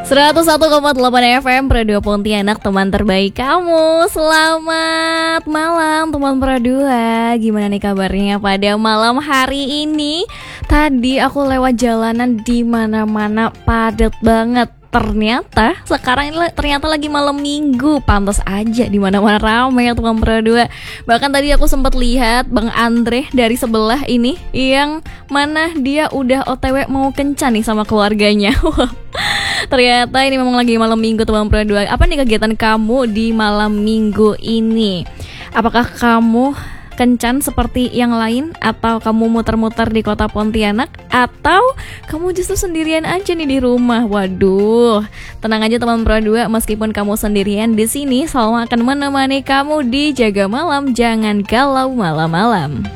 101,8 FM Radio Pontianak, teman terbaik kamu. Selamat malam teman Pradua. Gimana nih kabarnya pada malam hari ini? Tadi aku lewat jalanan di mana-mana padat banget. Ternyata sekarang ini ternyata lagi malam minggu, pantas aja di mana-mana ramai ya teman Pradua. Bahkan tadi aku sempat lihat Bang Andre dari sebelah ini yang mana dia udah OTW mau kencan nih sama keluarganya. Ternyata ini memang lagi malam minggu teman Pradua. Apa nih kegiatan kamu di malam minggu ini? Apakah kamu kencan seperti yang lain, atau kamu muter-muter di kota Pontianak, atau kamu justru sendirian aja nih di rumah? Waduh, tenang aja teman Pradua, meskipun kamu sendirian di sini, Salma akan menemani kamu di Jaga Malam. Jangan galau malam-malam.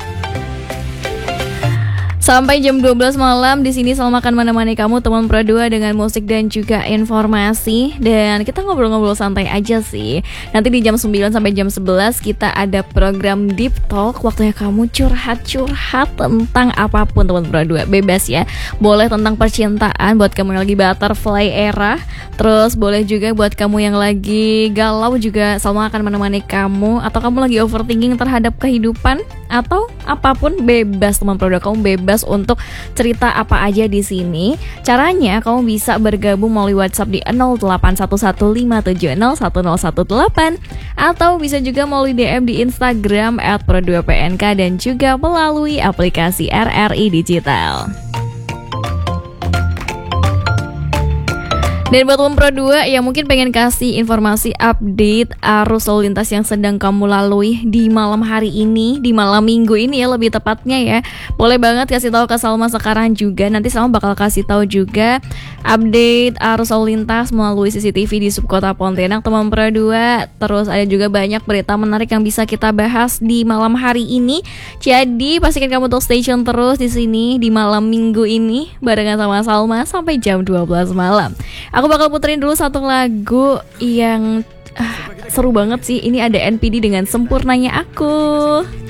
Sampai jam 12 malam di sini Salma akan menemani kamu teman Pradua dengan musik dan juga informasi. Dan kita ngobrol-ngobrol santai aja sih. Nanti di jam 9 sampai jam 11 kita ada program Deep Talk. Waktunya kamu curhat-curhat tentang apapun teman Pradua. Bebas ya. Boleh tentang percintaan buat kamu yang lagi butterfly era. Terus boleh juga buat kamu yang lagi galau juga, Salma akan menemani kamu. Atau kamu lagi overthinking terhadap kehidupan atau apapun, bebas teman Pradua. Kamu bebas untuk cerita apa aja di sini. Caranya kamu bisa bergabung melalui WhatsApp di 081157010118 atau bisa juga melalui DM di Instagram @pradua_pnk dan juga melalui aplikasi RRI Digital. Dan buat teman Pradua yang mungkin pengen kasih informasi update arus lalu lintas yang sedang kamu lalui di malam hari ini, di malam minggu ini ya lebih tepatnya ya, boleh banget kasih tahu ke Salma sekarang juga. Nanti Salma bakal kasih tahu juga update arus lalu lintas melalui CCTV di subkota Pontianak teman Pradua. Terus ada juga banyak berita menarik yang bisa kita bahas di malam hari ini. Jadi pastikan kamu untuk stay tune terus di sini di malam minggu ini barengan sama Salma sampai jam 12 malam. Aku bakal puterin dulu satu lagu yang seru banget sih. Ini ada NPD dengan Sempurnanya Aku.